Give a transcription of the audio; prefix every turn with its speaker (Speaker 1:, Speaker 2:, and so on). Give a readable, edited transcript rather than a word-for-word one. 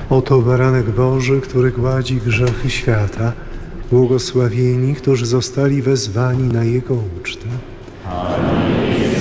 Speaker 1: Oto baranek Boży, który gładzi grzechy świata. Błogosławieni, którzy zostali wezwani na Jego ucztę.
Speaker 2: Amen.